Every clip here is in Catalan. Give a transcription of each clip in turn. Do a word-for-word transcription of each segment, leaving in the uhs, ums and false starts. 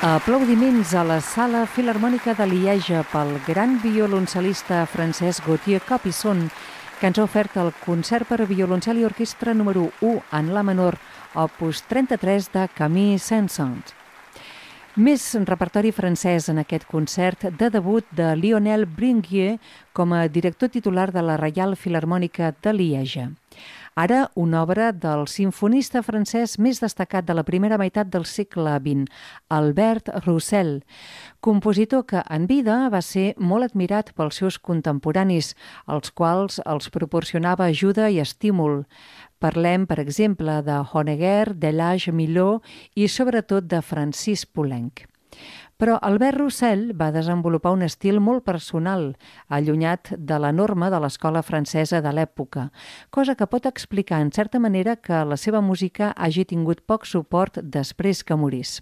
Aplaudiments a la Sala Filharmònica de Lieja pel gran violoncel·lista francès Gauthier Capuçon, que ens ha ofert el concert per a violoncel i orquestra número u en la menor, opus trenta-tres de Camille Saint-Saëns. Més repertori francès en aquest concert de debut de Lionel Bringuier com a director titular de la Reial Filharmònica de Lieja. Ara, una obra del simfonista francès més destacat de la primera meitat del segle vint, Albert Roussel, compositor que en vida va ser molt admirat pels seus contemporanis, als quals els proporcionava ajuda i estímul. Parlem, per exemple, de Honegger, Delage Milhaud i sobretot de Francis Poulenc. Però Albert Roussel va desenvolupar un estil molt personal, allunyat de la norma de l'escola francesa de l'època, cosa que pot explicar en certa manera que la seva música hagi tingut poc suport després que morís.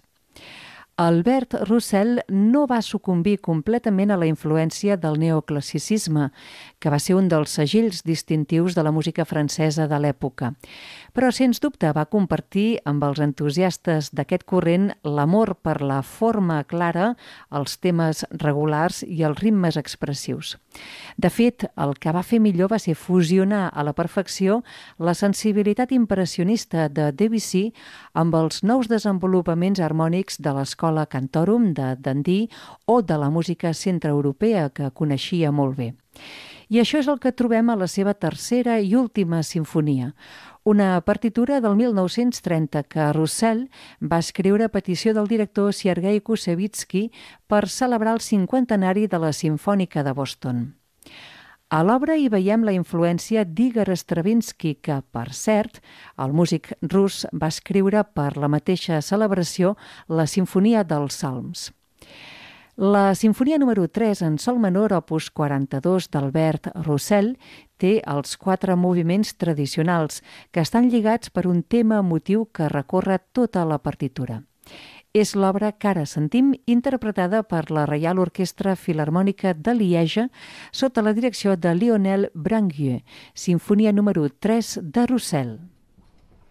Albert Roussel no va sucumbir completament a la influència del neoclassicisme, que va ser un dels segells distintius de la música francesa de l'època. Però, sens dubte, va compartir amb els entusiastes d'aquest corrent l'amor per la forma clara, els temes regulars i els ritmes expressius. De fet, el que va fer millor va ser fusionar a la perfecció la sensibilitat impressionista de Debussy amb els nous desenvolupaments harmònics de l'escola Cantorum de Dandí o de la música centreeuropea que coneixia molt bé. I això és el que trobem a la seva tercera i última sinfonia, una partitura del mil nou-cents trenta que Roussel va escriure a petició del director Sergei Koussevitzky per celebrar el cinquantenari de la Simfònica de Boston. A l'obra hi veiem la influència d'Igor Stravinsky, que, per cert, el músic rus va escriure per la mateixa celebració la Simfonia dels Salms. La Simfonia número tres en sol menor, opus quaranta-dos d'Albert Roussel, té els quatre moviments tradicionals, que estan lligats per un tema emotiu que recorre tota la partitura. És l'obra que ara sentim interpretada per la Reial Orquestra Filharmònica de Lieja sota la direcció de Lionel Bringuier, Simfonia número tres de Roussel.